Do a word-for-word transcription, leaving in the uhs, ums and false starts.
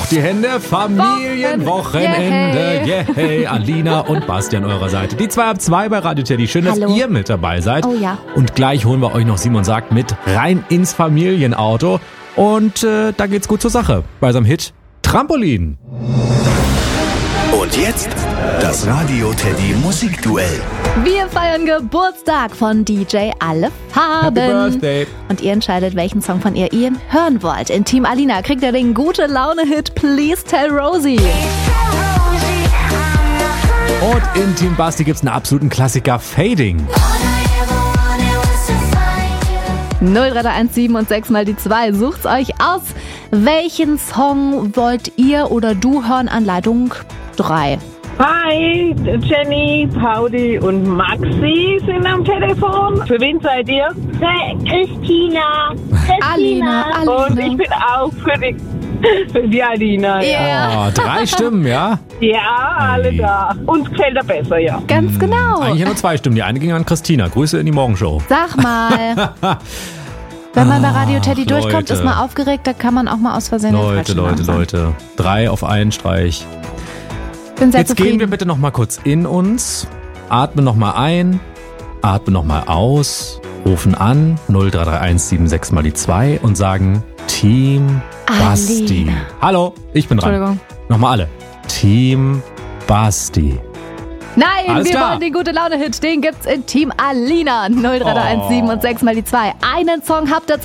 hoch die Hände, Familienwochenende. Yeah, hey, Alina und Basti an eurer Seite. Die zwei ab zwei bei Radio Teddy. Schön, dass Hallo. ihr mit dabei seid. Oh ja. Und gleich holen wir euch noch Simon sagt mit rein ins Familienauto. Und äh, da geht's gut zur Sache. Bei seinem Hit Trampolin. Und jetzt das Radio Teddy Musikduell. Wir feiern Geburtstag von D J Alle Farben. Happy Birthday. Und ihr entscheidet, welchen Song von ihr ihr hören wollt. In Team Alina kriegt ihr den Gute-Laune-Hit Please Tell Rosie. Und in Team Basti gibt's einen absoluten Klassiker, Fading. null drei eins sieben und sechs mal die zwei. Sucht's euch aus. Welchen Song wollt ihr oder du hören an Leitung drei? Hi, Jenny, Pauli und Maxi sind am Telefon. Für wen seid ihr? Für Christina. Alina, Alina. Und ich bin auch für die, für die Alina. Ja, Ja, Oh, drei Stimmen, ja? ja alle Hey. da. Uns gefällt er besser, ja. ganz genau. Eigentlich ja nur zwei Stimmen. Die eine ging an Christina. Grüße in die Morgenshow. Sag mal. Wenn man bei Radio Teddy Ach, durchkommt, Leute. ist man aufgeregt, da kann man auch mal aus Versehen den Leute, falschen Leute, Namen sagen. Leute. Drei auf einen Streich. Bin sehr Jetzt zufrieden. gehen wir bitte noch mal kurz in uns. Atmen noch mal ein. Atmen noch mal aus. Rufen an null drei drei eins sieben sechs mal die zwei und sagen Team Basti. Alina. Hallo, ich bin dran. Entschuldigung. Nochmal alle. Team Basti. Nein, Alles wir klar. wollen den Gute-Laune-Hit. Den gibt's in Team Alina. null drei eins sieben und sechs mal die zwei. Einen Song habt ihr